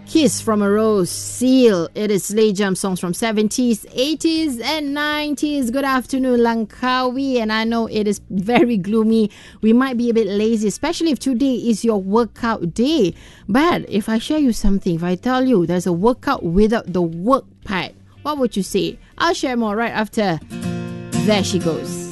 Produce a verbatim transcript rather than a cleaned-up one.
Kiss from a Rose, Seal. It is Slay Jump songs from seventies, eighties and nineties. Good afternoon, Langkawi. And I know it is very gloomy. We might be a bit lazy, especially if today is your workout day. But if I share you something, if I tell you there's a workout without the work part, what would you say? I'll share more right after There She Goes.